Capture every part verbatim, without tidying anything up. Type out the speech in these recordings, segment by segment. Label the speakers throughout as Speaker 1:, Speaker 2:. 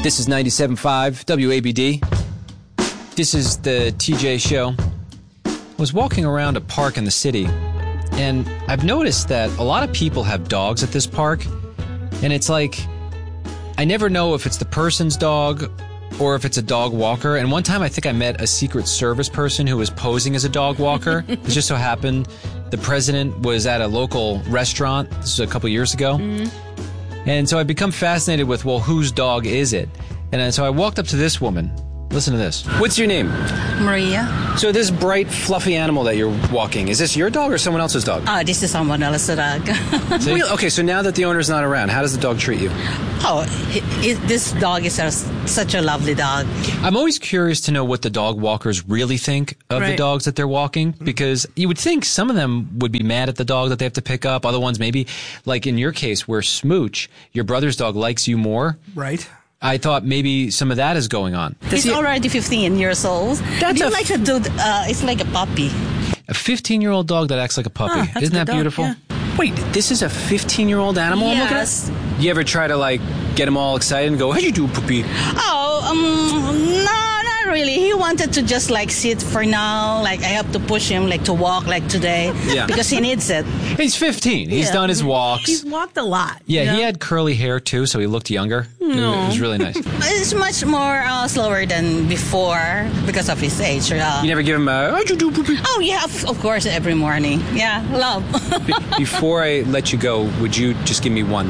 Speaker 1: This is ninety-seven point five W A B D. This is the T J Show. I was walking around a park in the city, and I've noticed that a lot of people have dogs at this park, and it's like, I never know if it's the person's dog or if it's a dog walker. And one time I think I met a Secret Service person who was posing as a dog walker. It just so happened the president was at a local restaurant. This was a couple years ago. Mm-hmm. And so I've become fascinated with, well, whose dog is it? And so I walked up to this woman. Listen to this. What's your name?
Speaker 2: Maria.
Speaker 1: So this bright, fluffy animal that you're walking, is this your dog or someone else's dog?
Speaker 2: Oh, this is someone else's dog.
Speaker 1: See? Okay, so now that the owner's not around, how does the dog treat you?
Speaker 2: Oh, he, he, this dog is a, such a lovely dog.
Speaker 1: I'm always curious to know what the dog walkers really think of
Speaker 2: right.
Speaker 1: the dogs that they're walking, because you would think some of them would be mad at the dog that they have to pick up. Other ones maybe, like in your case where Smooch, your brother's dog, likes you more.
Speaker 3: Right.
Speaker 1: I thought maybe some of that is going on.
Speaker 2: He's
Speaker 1: he,
Speaker 2: already fifteen years old.
Speaker 1: That's
Speaker 2: you
Speaker 1: a,
Speaker 2: like a dude, uh, it's like a puppy.
Speaker 1: A fifteen-year-old dog that acts like a puppy.
Speaker 2: Huh,
Speaker 1: Isn't that
Speaker 2: dog,
Speaker 1: beautiful?
Speaker 2: Yeah.
Speaker 1: Wait, this is a fifteen-year-old animal
Speaker 2: Yes.
Speaker 1: I'm looking at? You ever try to, like, get him all excited and go, how you do, puppy?
Speaker 2: Oh, um, no, not really. He wanted to just, like, sit for now. Like, I have to push him, like, to walk, like, today.
Speaker 1: Yeah.
Speaker 2: Because he needs it.
Speaker 1: He's fifteen. He's
Speaker 2: Yeah.
Speaker 1: done his walks.
Speaker 3: He's walked a lot.
Speaker 1: Yeah,
Speaker 3: you know?
Speaker 1: he had curly hair, too, so he looked younger.
Speaker 2: No.
Speaker 1: It was really nice.
Speaker 2: It's much more uh, slower than before because of his age. Uh,
Speaker 1: You never give him a, how'd you do, puppy?
Speaker 2: Oh, yeah, of, of course, every morning. Yeah, love.
Speaker 1: Be- before I let you go, would you just give me one?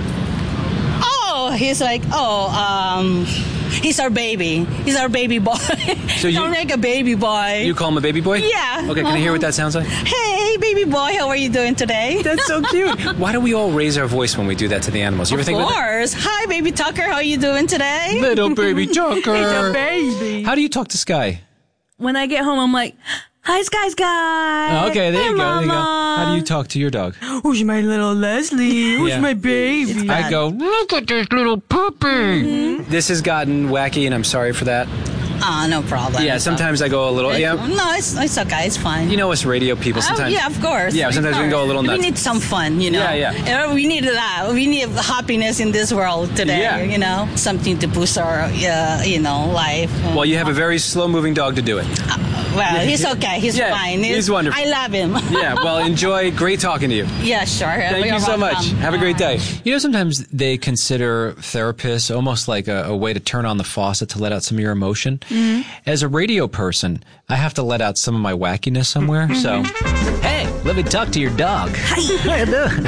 Speaker 2: Oh, he's like, oh, um, he's our baby. He's our baby boy.
Speaker 1: So you-
Speaker 2: Don't like a baby boy.
Speaker 1: You call him a baby boy?
Speaker 2: Yeah.
Speaker 1: Okay, can I hear what that sounds like?
Speaker 2: Hey, baby boy, how are you doing today?
Speaker 1: That's so cute. Why do we all raise our voice when we do that to the animals? You ever
Speaker 2: Of
Speaker 1: think about that?
Speaker 2: course. Hi, baby Tucker, how are you doing today?
Speaker 1: Little baby Tucker.
Speaker 3: He's a baby.
Speaker 1: How do you talk to Sky?
Speaker 3: When I get home, I'm like, hi, Sky Sky.
Speaker 1: Oh, okay, there
Speaker 3: Hi,
Speaker 1: you go. There you go.
Speaker 3: Mama.
Speaker 1: How do you talk to your dog?
Speaker 3: Who's my little Leslie? Who's
Speaker 1: Yeah.
Speaker 3: my baby?
Speaker 1: I go, look at this little puppy.
Speaker 3: Mm-hmm.
Speaker 1: This has gotten wacky, and I'm sorry for that.
Speaker 2: Ah, no problem.
Speaker 1: Yeah, sometimes I go a little. Yeah,
Speaker 2: No, it's, it's okay. It's fine.
Speaker 1: you know us radio people.
Speaker 2: Oh,
Speaker 1: Sometimes.
Speaker 2: yeah, of course.
Speaker 1: Yeah, sometimes
Speaker 2: Of
Speaker 1: we can go a little
Speaker 2: course.
Speaker 1: nuts.
Speaker 2: We need some fun, you know.
Speaker 1: Yeah, yeah.
Speaker 2: Uh, We need that. We need happiness in this world today,
Speaker 1: Yeah.
Speaker 2: you know. Something to boost our, uh, you know, life.
Speaker 1: Well, you have a very slow-moving dog to do it.
Speaker 2: Well, he's okay. He's
Speaker 1: Yeah,
Speaker 2: fine.
Speaker 1: he's wonderful.
Speaker 2: I love him.
Speaker 1: Yeah. Well, enjoy. Great talking to you.
Speaker 2: Yeah, sure.
Speaker 1: Thank
Speaker 2: You're
Speaker 1: you so much.
Speaker 2: welcome.
Speaker 1: Have a great
Speaker 2: All
Speaker 1: day.
Speaker 2: right.
Speaker 1: You know, sometimes they consider therapists almost like a, a way to turn on the faucet to let out some of your emotion. Mm-hmm. As a radio person, I have to let out some of my wackiness somewhere. Mm-hmm. So, hey, let me talk to your dog. How you doing?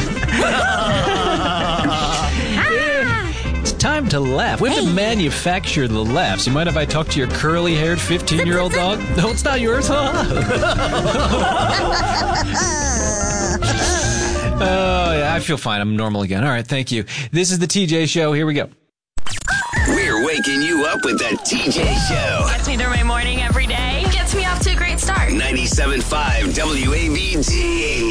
Speaker 1: It's time to laugh. We have to manufacture the laughs. You mind if I talk to your curly-haired fifteen-year-old dog? No, it's not yours, huh? Oh, yeah, I feel fine. I'm normal again. All right, thank you. This is the T J Show. Here we go.
Speaker 4: We're waking you up with the T J Show.
Speaker 5: Gets me through my morning every day. Gets me off to a great start.
Speaker 4: ninety-seven point five W A B D.